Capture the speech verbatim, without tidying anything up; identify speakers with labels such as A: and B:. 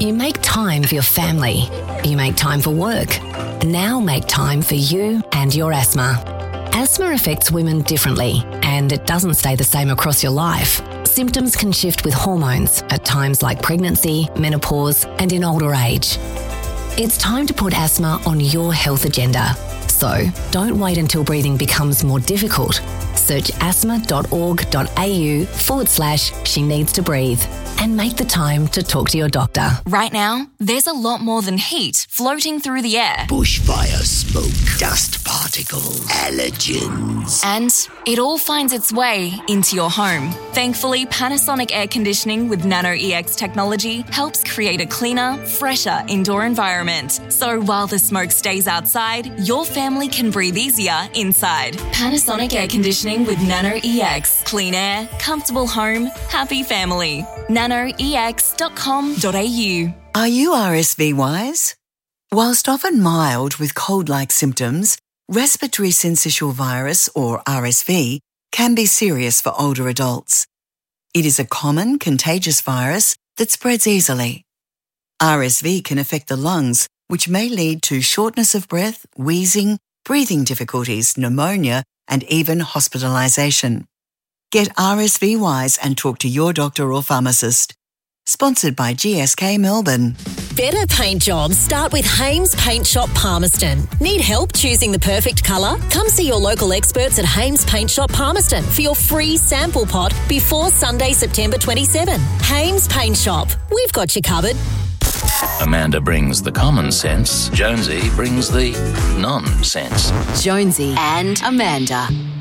A: You make time for your family. You make time for work. Now make time for you and your asthma. Asthma affects women differently, and it doesn't stay the same across your life. Symptoms can shift with hormones at times like pregnancy, menopause, and in older age. It's time to put asthma on your health agenda. So don't wait until breathing becomes more difficult. Search asthma.org.au forward slash she needs to breathe and make the time to talk to your doctor.
B: Right now, there's a lot more than heat floating through the air.
C: Bushfire smoke, dust particles, allergens.
B: And it all finds its way into your home. Thankfully, Panasonic Air Conditioning with Nano E X technology helps create a cleaner, fresher indoor environment. So while the smoke stays outside, your family can breathe easier inside. Panasonic Air Conditioning with Nano E X. Clean air, comfortable home, happy family. nano e x dot com dot a u.
D: Are you R S V wise? Whilst often mild with cold-like symptoms, respiratory syncytial virus, or R S V, can be serious for older adults. It is a common contagious virus that spreads easily. R S V can affect the lungs, which may lead to shortness of breath, wheezing, breathing difficulties, pneumonia, and even hospitalisation. Get R S V wise and talk to your doctor or pharmacist. Sponsored by G S K Melbourne.
E: Better paint jobs start with Hames Paint Shop Palmerston. Need help choosing the perfect colour? Come see your local experts at Hames Paint Shop Palmerston for your free sample pot before Sunday, September twenty-seventh. Hames Paint Shop. We've got you covered.
F: Amanda brings the common sense. Jonesy brings the nonsense.
G: Jonesy and Amanda.